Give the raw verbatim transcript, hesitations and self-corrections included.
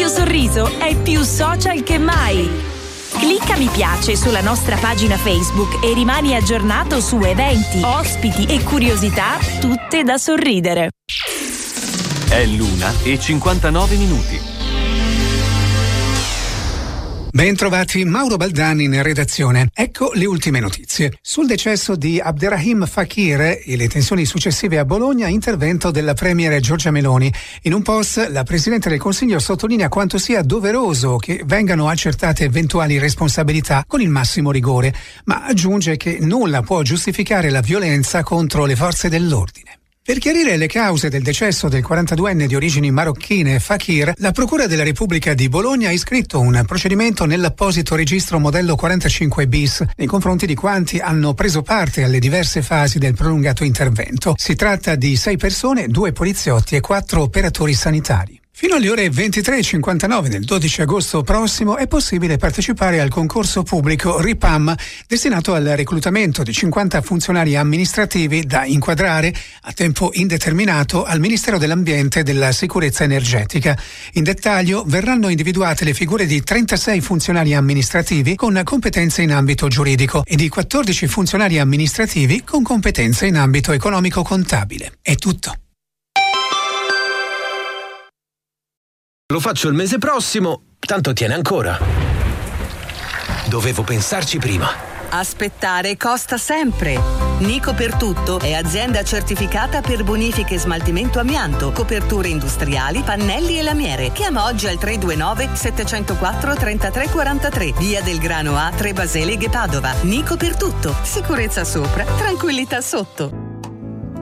sorriso è più social che mai. Clicca mi piace sulla nostra pagina Facebook e rimani aggiornato su eventi, ospiti e curiosità tutte da sorridere. È l'una e cinquantanove minuti. Bentrovati, Mauro Baldani in redazione. Ecco le ultime notizie. Sul decesso di Abderrahim Fakir e le tensioni successive a Bologna, intervento della premier Giorgia Meloni. In un post la Presidente del Consiglio sottolinea quanto sia doveroso che vengano accertate eventuali responsabilità con il massimo rigore, ma aggiunge che nulla può giustificare la violenza contro le forze dell'ordine. Per chiarire le cause del decesso del quarantaduenne di origini marocchine Fakir, la Procura della Repubblica di Bologna ha iscritto un procedimento nell'apposito registro modello quarantacinque bis nei confronti di quanti hanno preso parte alle diverse fasi del prolungato intervento. Si tratta di sei persone, due poliziotti e quattro operatori sanitari. Fino alle ore ventitré e cinquantanove del dodici agosto prossimo è possibile partecipare al concorso pubblico RIPAM destinato al reclutamento di cinquanta funzionari amministrativi da inquadrare a tempo indeterminato al Ministero dell'Ambiente e della Sicurezza Energetica. In dettaglio verranno individuate le figure di trentasei funzionari amministrativi con competenze in ambito giuridico e di quattordici funzionari amministrativi con competenze in ambito economico-contabile. È tutto. Lo faccio il mese prossimo, tanto tiene ancora. Dovevo pensarci prima. Aspettare costa sempre. Nico per tutto è azienda certificata per bonifiche e smaltimento amianto, coperture industriali, pannelli e lamiere. Chiama oggi al tre due nove sette zero quattro tre tre quattro tre, via del Grano A, tre Baseleghe Padova. Nico per tutto. Sicurezza sopra, tranquillità sotto.